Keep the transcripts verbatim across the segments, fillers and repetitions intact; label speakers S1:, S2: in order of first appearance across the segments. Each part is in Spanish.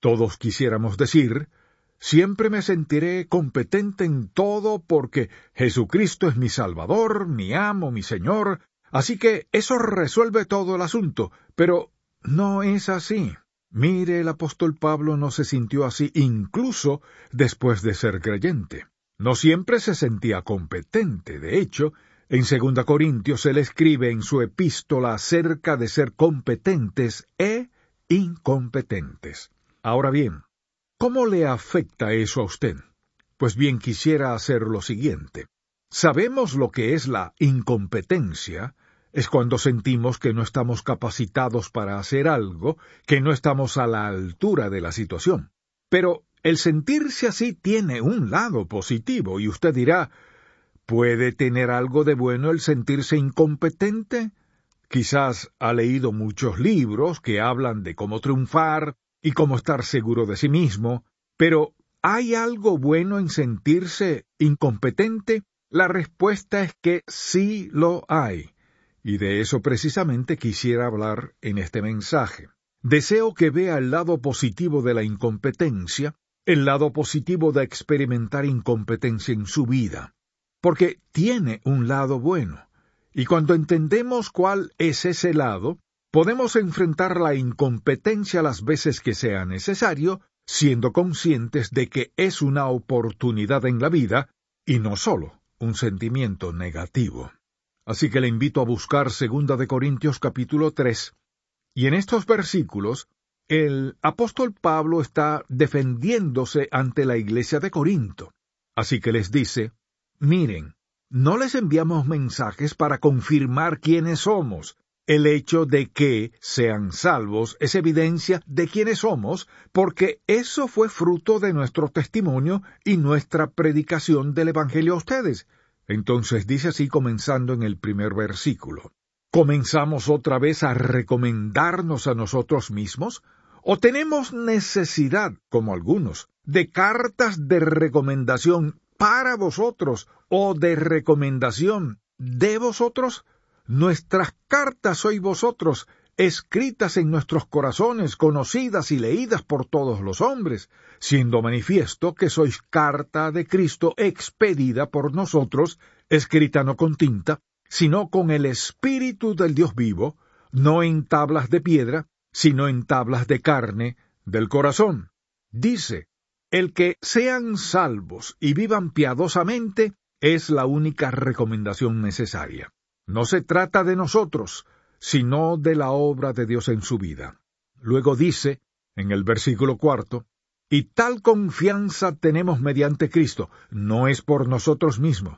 S1: Todos quisiéramos decir, siempre me sentiré competente en todo porque Jesucristo es mi Salvador, mi amo, mi Señor, así que eso resuelve todo el asunto, pero no es así. Mire, el apóstol Pablo no se sintió así incluso después de ser creyente. No siempre se sentía competente. De hecho, en segunda Corintios él escribe en su epístola acerca de ser competentes e incompetentes. Ahora bien, ¿cómo le afecta eso a usted? Pues bien, quisiera hacer lo siguiente. Sabemos lo que es la incompetencia. Es cuando sentimos que no estamos capacitados para hacer algo, que no estamos a la altura de la situación. Pero el sentirse así tiene un lado positivo, y usted dirá, ¿puede tener algo de bueno el sentirse incompetente? Quizás ha leído muchos libros que hablan de cómo triunfar y cómo estar seguro de sí mismo, pero ¿hay algo bueno en sentirse incompetente? La respuesta es que sí lo hay. Y de eso precisamente quisiera hablar en este mensaje. Deseo que vea el lado positivo de la incompetencia, el lado positivo de experimentar incompetencia en su vida, porque tiene un lado bueno. Y cuando entendemos cuál es ese lado, podemos enfrentar la incompetencia las veces que sea necesario, siendo conscientes de que es una oportunidad en la vida y no solo un sentimiento negativo. Así que le invito a buscar segunda de Corintios capítulo tres, y en estos versículos, el apóstol Pablo está defendiéndose ante la iglesia de Corinto. Así que les dice, miren, no les enviamos mensajes para confirmar quiénes somos. El hecho de que sean salvos es evidencia de quiénes somos, porque eso fue fruto de nuestro testimonio y nuestra predicación del Evangelio a ustedes. Entonces dice así comenzando en el primer versículo. ¿Comenzamos otra vez a recomendarnos a nosotros mismos? ¿O tenemos necesidad, como algunos, de cartas de recomendación para vosotros o de recomendación de vosotros? Nuestras cartas sois vosotros, escritas en nuestros corazones, conocidas y leídas por todos los hombres, siendo manifiesto que sois carta de Cristo expedida por nosotros, escrita no con tinta, sino con el Espíritu del Dios vivo, no en tablas de piedra, sino en tablas de carne del corazón. Dice, el que sean salvos y vivan piadosamente es la única recomendación necesaria. No se trata de nosotros, sino de la obra de Dios en su vida. Luego dice, en el versículo cuarto, y tal confianza tenemos mediante Cristo, no es por nosotros mismos,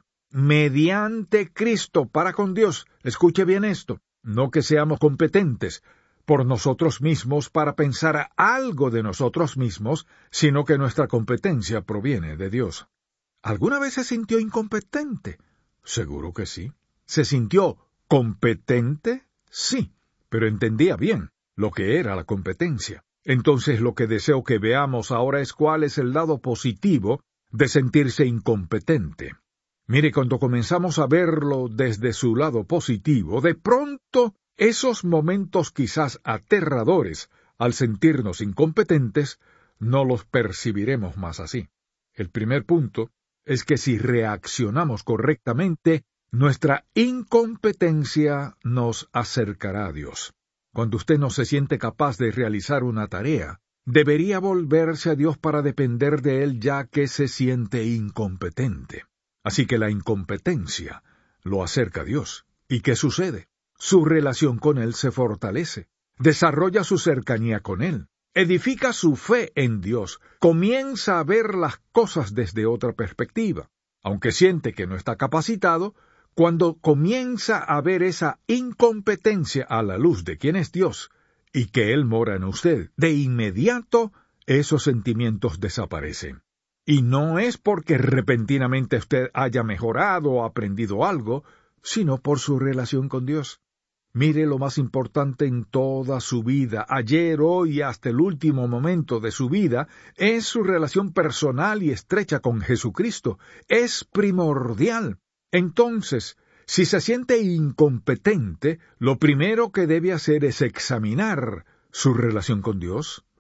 S1: mediante Cristo para con Dios. Escuche bien esto, no que seamos competentes por nosotros mismos para pensar algo de nosotros mismos, sino que nuestra competencia proviene de Dios. ¿Alguna vez se sintió incompetente? Seguro que sí. ¿Se sintió competente? Sí, pero entendía bien lo que era la competencia. Entonces lo que deseo que veamos ahora es cuál es el lado positivo de sentirse incompetente. Mire, cuando comenzamos a verlo desde su lado positivo, de pronto esos momentos quizás aterradores al sentirnos incompetentes, no los percibiremos más así. El primer punto es que si reaccionamos correctamente, nuestra incompetencia nos acercará a Dios. Cuando usted no se siente capaz de realizar una tarea, debería volverse a Dios para depender de Él ya que se siente incompetente. Así que la incompetencia lo acerca a Dios. ¿Y qué sucede? Su relación con Él se fortalece, desarrolla su cercanía con Él, edifica su fe en Dios, comienza a ver las cosas desde otra perspectiva. Aunque siente que no está capacitado, cuando comienza a ver esa incompetencia a la luz de quién es Dios y que Él mora en usted, de inmediato esos sentimientos desaparecen. Y no es porque repentinamente usted haya mejorado o aprendido algo, sino por su relación con Dios. Mire, lo más importante en toda su vida, ayer, hoy y hasta el último momento de su vida, es su relación personal y estrecha con Jesucristo. Es primordial. Entonces, si se siente incompetente, lo primero que debe hacer es examinar su relación con Dios.